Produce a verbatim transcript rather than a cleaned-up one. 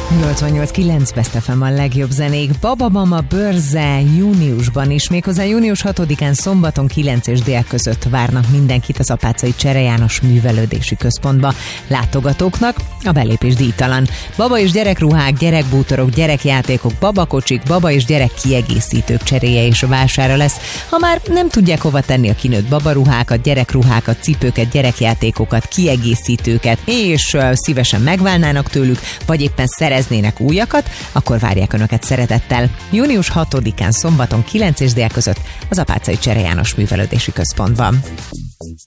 nyolcvannyolc kilenc Best ef em a legjobb zenék. Baba Mama bőrze júniusban is, méghozzá június hatodikán szombaton kilenc és dél között várnak mindenkit az Apáczai Csere János Művelődési Központba. Látogatóknak a belépés díjtalan. Baba és gyerekruhák, gyerekbútorok, gyerekjátékok, babakocsik, baba és gyerek kiegészítők cseréje és vására lesz. Ha már nem tudják hova tenni a kinőtt babaruhákat, gyerekruhákat, cipőket, gyerekjátékokat, kiegészítőket, és szívesen megválnának tőlük, vagy éppen szereznének újakat, akkor várják Önöket szeretettel. június hatodikán szombaton kilenc és dél között az Apáczai Csere János Művelődési Központban.